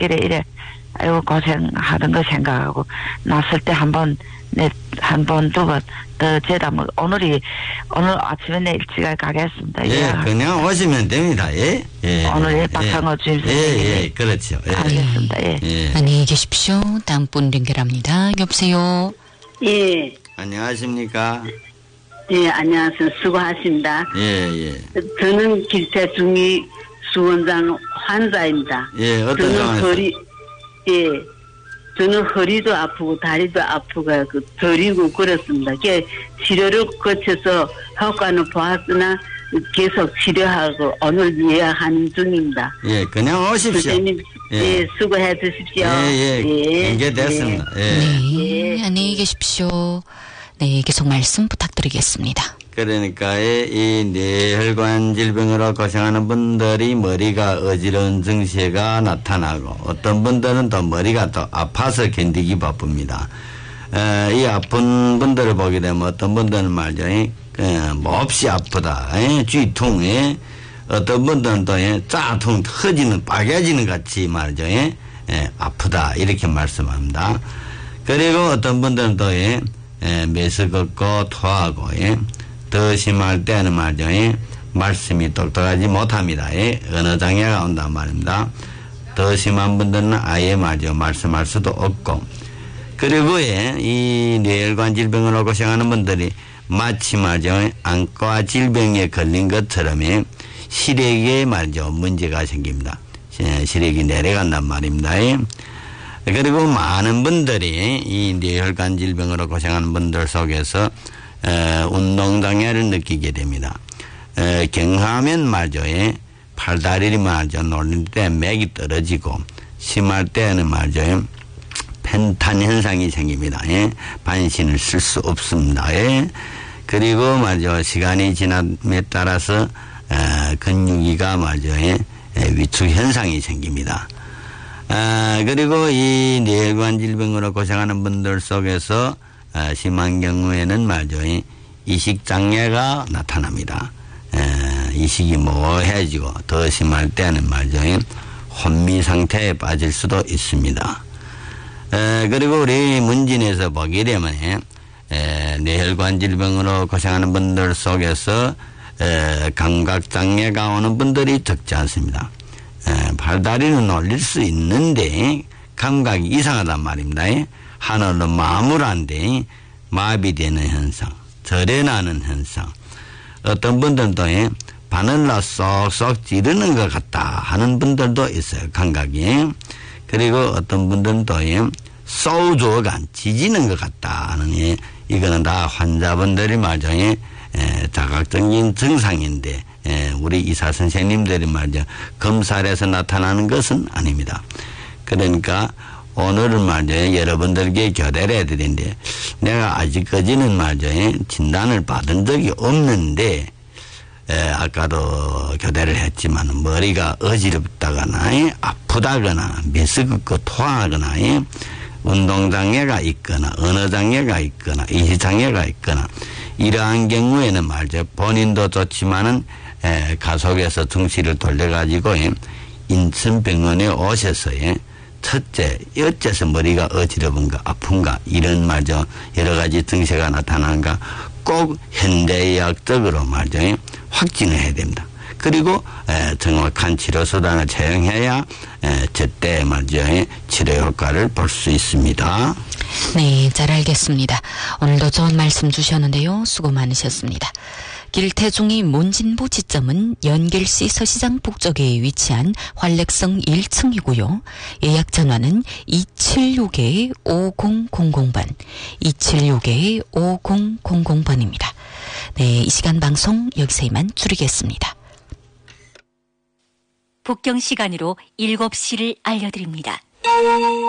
길에 이래 아이고 고생하던 거 생각하고 났을 때 한 번 두 번 더 재다 뭐 오늘 아침에 내 일찍 가겠습니다. 예, 그냥 오시면 됩니다. 예. 오늘 박상호 주임 선생님. 예, 그렇죠. 예. 알겠습니다. 예. 안녕히 계십시오. 다음 분 연결합니다. 여보세요. 예. 안녕하십니까? 예, 안녕하세요. 수고하십니다. 예. 저는 길태중이 수원장 환자입니다. 예, 어떤 상황에서? 저는 허리도 아프고 다리도 아프고 저리고 그렇습니다. 치료를 거쳐서 효과는 보았으나 계속 치료하고 오늘 예약하는 중입니다. 예, 그냥 오십시오. 선생님, 수고해 주십시오. 연결됐습니다. 네, 안녕히 계십시오. 네, 계속 말씀 부탁드리겠습니다. 그러니까 이 뇌혈관 질병으로 고생하는 분들이 머리가 어지러운 증세가 나타나고 어떤 분들은 또 머리가 또 아파서 견디기 바쁩니다. 이 아픈 분들을 보게 되면 어떤 분들은 말이죠. 몹시 아프다. 쥐통. 어떤 분들은 또 짜통 터지는 빨개지는 같이 말이죠. 아프다 이렇게 말씀합니다. 그리고 어떤 분들은 또 메스껍고 토하고 더 심할 때는 말이죠. 말씀이 똑똑하지 못합니다. 언어 장애가 온단 말입니다. 더 심한 분들은 아예 말이죠. 말씀할 수도 없고. 그리고 이 뇌혈관 질병으로 고생하는 분들이 마치 말이죠. 안과 질병에 걸린 것처럼 시력에 말이죠. 문제가 생깁니다. 시력이 내려간단 말입니다. 그리고 많은 분들이 이 뇌혈관 질병으로 고생하는 분들 속에서 운동장애를 느끼게 됩니다. 경하면 말이죠. 팔다리를 말이죠. 놀릴 때 맥이 떨어지고 심할 때는 말이죠. 펜탄 현상이 생깁니다. 반신을 쓸 수 없습니다. 그리고 말이죠. 시간이 지남에 따라서 근육이가 말이죠. 위축 현상이 생깁니다. 그리고 이 뇌혈관 질병으로 고생하는 분들 속에서 심한 경우에는 말이죠. 이식장애가 나타납니다. 이식이 모호해지고 더 심할 때는 말이죠. 혼미 상태에 빠질 수도 있습니다. 그리고 우리 문진에서 보게 되면 뇌혈관 질병으로 고생하는 분들 속에서 감각장애가 오는 분들이 적지 않습니다. 팔다리는 올릴 수 있는데 감각이 이상하단 말입니다. 하늘로 마무리한데 마비되는 현상, 절에나는 현상. 어떤 분들은 또 바늘로 쏙쏙 찌르는 것 같다 하는 분들도 있어요. 감각이. 그리고 어떤 분들은 또 소주가 지지는 것 같다 하는 이거는 다 환자분들이 말이죠. 자각적인 증상인데 우리 의사 선생님들이 말이죠. 검사에서 나타나는 것은 아닙니다. 그러니까 오늘은 말이죠. 여러분들께 교대를 해드리는데 내가 아직까지는 말이죠. 진단을 받은 적이 없는데 아까도 교대를 했지만 머리가 어지럽다거나 아프다거나 메스껍고 토하거나 운동장애가 있거나 언어장애가 있거나 이해장애가 있거나 이러한 경우에는 말이죠. 본인도 좋지만은 가속에서 등치를 돌려가지고 인천병원에 오셔서 첫째, 어째서 머리가 어지러운가 아픈가 이런 말이죠. 여러 가지 증세가 나타나는가 꼭 현대의학적으로 말이죠. 확진을 해야 됩니다. 그리고 정확한 치료 수단을 채용해야 제때 말이죠. 치료 효과를 볼 수 있습니다. 네, 잘 알겠습니다. 오늘도 좋은 말씀 주셨는데요. 수고 많으셨습니다. 길태중이 몬진보 지점은 연길시 서시장 북쪽에 위치한 활력성 1층이고요. 예약 전화는 276-5000번, 276-5000번입니다. 네, 이 시간 방송 여기서 이만 줄이겠습니다. 북경 시간으로 7시를 알려드립니다.